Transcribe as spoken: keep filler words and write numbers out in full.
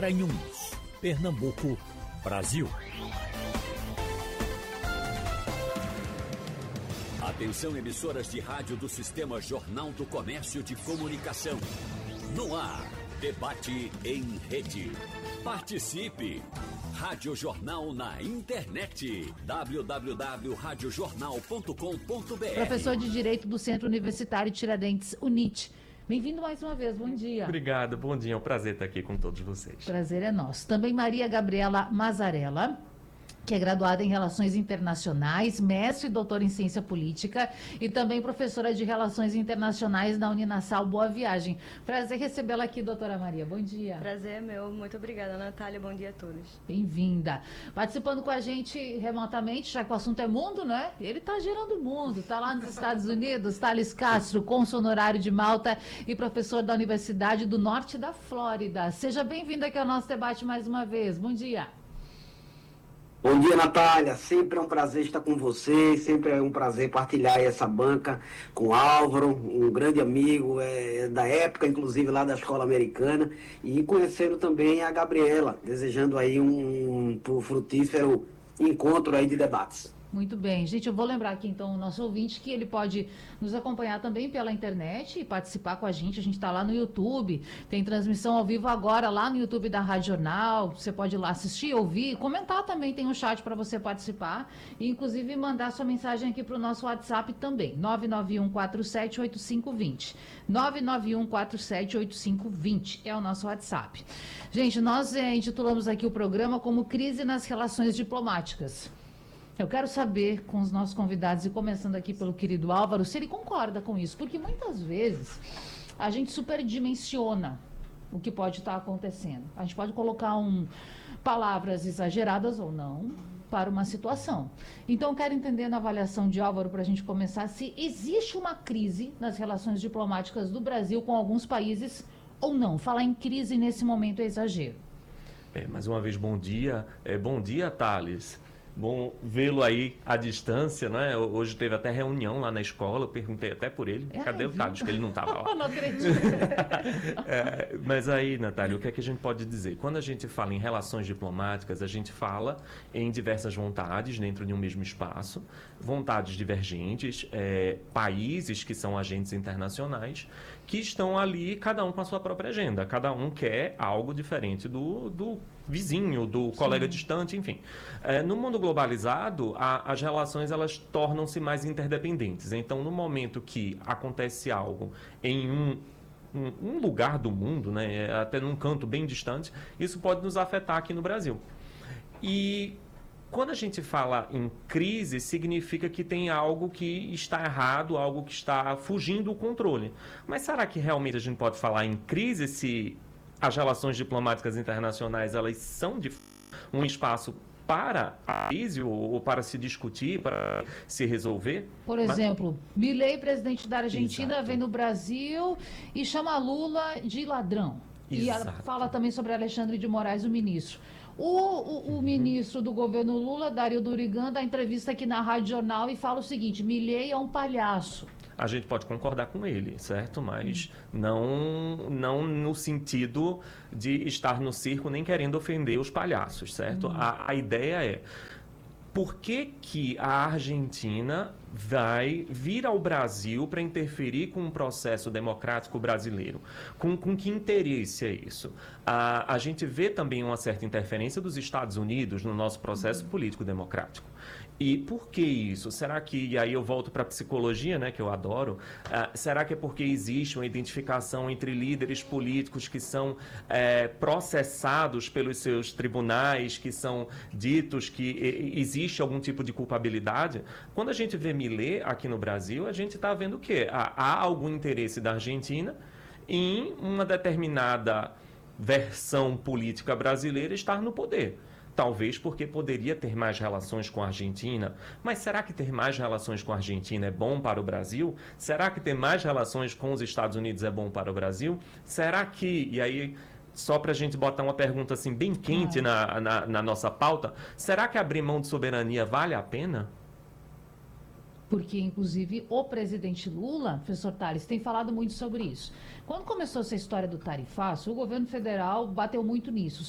Garanhuns, Pernambuco, Brasil. Atenção, emissoras de rádio do Sistema Jornal do Comércio de Comunicação. No ar, debate em rede. Participe! Rádio Jornal na internet. w w w ponto rádio jornal ponto com ponto b r. Professor de Direito do Centro Universitário Tiradentes, U N I T. Bem-vindo mais uma vez, bom dia. Obrigado, bom dia, é um prazer estar aqui com todos vocês. Prazer é nosso. Também Maria Gabriela Mazzarella, que é graduada em Relações Internacionais, mestre e doutora em Ciência Política e também professora de Relações Internacionais na Uninasal. Boa viagem. Prazer recebê-la aqui, doutora Maria. Bom dia. Prazer é meu. Muito obrigada, Natália. Bom dia a todos. Bem-vinda. Participando com a gente remotamente, já que o assunto é mundo, né? Ele está girando o mundo. Está lá nos Estados Unidos. Thales Castro, cônsul honorário de Malta e professor da Universidade do Norte da Flórida. Seja bem-vindo aqui ao nosso debate mais uma vez. Bom dia. Bom dia, Natália. Sempre é um prazer estar com você, sempre é um prazer partilhar essa banca com o Álvaro, um grande amigo é, da época, inclusive lá da Escola Americana, e conhecendo também a Gabriela, desejando aí um, um frutífero encontro aí de debates. Muito bem. Gente, eu vou lembrar aqui, então, o nosso ouvinte que ele pode nos acompanhar também pela internet e participar com a gente. A gente está lá no YouTube, tem transmissão ao vivo agora lá no YouTube da Rádio Jornal. Você pode ir lá assistir, ouvir, comentar também, tem um chat para você participar e, inclusive, mandar sua mensagem aqui para o nosso WhatsApp também, nove nove um quatro sete oito cinco dois zero. nove nove um quatro sete oito cinco dois zero é o nosso WhatsApp. Gente, nós é, intitulamos aqui o programa como Crise nas Relações Diplomáticas. Eu quero saber com os nossos convidados, e começando aqui pelo querido Álvaro, se ele concorda com isso, porque muitas vezes a gente superdimensiona o que pode estar acontecendo. A gente pode colocar um, palavras exageradas ou não para uma situação. Então, eu quero entender na avaliação de Álvaro, para a gente começar, se existe uma crise nas relações diplomáticas do Brasil com alguns países ou não. Falar em crise nesse momento é exagero. É, mais uma vez, bom dia. É, bom dia, Thales. Bom vê-lo aí à distância, né? Hoje teve até reunião lá na escola, eu perguntei até por ele. É, Cadê o Thales? Que ele não estava lá. Não acredito. É, mas aí, Natália, o que é que a gente pode dizer? Quando a gente fala em relações diplomáticas, a gente fala em diversas vontades dentro de um mesmo espaço, vontades divergentes, é, países que são agentes internacionais, que estão ali, cada um com a sua própria agenda. Cada um quer algo diferente do, do vizinho, do colega Sim. distante, enfim. É, no mundo globalizado, a, as relações elas tornam-se mais interdependentes. Então, no momento que acontece algo em um, um, um lugar do mundo, né, até num canto bem distante, isso pode nos afetar aqui no Brasil. E quando a gente fala em crise, significa que tem algo que está errado, algo que está fugindo do controle. Mas será que realmente a gente pode falar em crise se as relações diplomáticas internacionais elas são de um espaço para a crise ou para se discutir, para se resolver? Por exemplo, Milei, presidente da Argentina, Exato. vem no Brasil e chama Lula de ladrão. Exato. E ela fala também sobre Alexandre de Moraes, o ministro. O, o, o uhum. ministro do governo Lula, Dario Durigan, dá entrevista aqui na Rádio Jornal e fala o seguinte: Milei é um palhaço. A gente pode concordar com ele, certo? Mas não, não no sentido de estar no circo nem querendo ofender os palhaços, certo? Uhum. A, a ideia é, por que que a Argentina vai vir ao Brasil para interferir com o processo democrático brasileiro? Com, com que interesse é isso? A, a gente vê também uma certa interferência dos Estados Unidos no nosso processo político democrático. E por que isso? Será que, e aí eu volto para a psicologia, né, que eu adoro, uh, será que é porque existe uma identificação entre líderes políticos que são é, processados pelos seus tribunais, que são ditos que e, existe algum tipo de culpabilidade? Quando a gente vê Milei aqui no Brasil, a gente está vendo o quê? Há, há algum interesse da Argentina em uma determinada versão política brasileira estar no poder. Talvez porque poderia ter mais relações com a Argentina. Mas será que ter mais relações com a Argentina é bom para o Brasil? Será que ter mais relações com os Estados Unidos é bom para o Brasil? Será que, e aí, só para a gente botar uma pergunta assim bem quente ah. na, na, na nossa pauta, será que abrir mão de soberania vale a pena? Porque, inclusive, o presidente Lula, professor Thales, tem falado muito sobre isso. Quando começou essa história do tarifaço, o governo federal bateu muito nisso.